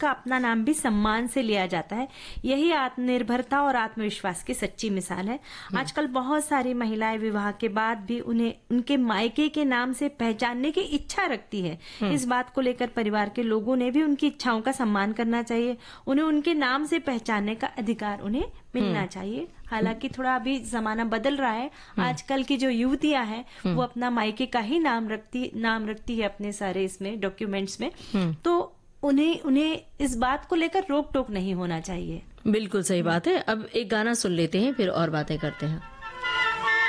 उसका अपना नाम भी सम्मान से लिया जाता है। यही आत्मनिर्भरता और आत्मविश्वास की सच्ची मिसाल है। आजकल बहुत सारी महिलाएं विवाह के बाद भी उन्हें उनके मायके के नाम से पहचानने की इच्छा रखती है। इस बात को लेकर परिवार के लोगों ने भी उनकी इच्छाओं का सम्मान करना चाहिए। उन्हें उनके नाम से पहचानने का अधिकार उन्हें मिलना चाहिए। हालांकि थोड़ा अभी जमाना बदल रहा है। आजकल की जो युवतियां हैं वो अपना मायके का ही नाम रखती है अपने सारे इसमें डॉक्यूमेंट्स में। तो उन्हें इस बात को लेकर रोक टोक नहीं होना चाहिए। बिल्कुल सही बात है। अब एक गाना सुन लेते हैं, फिर और बातें करते हैं।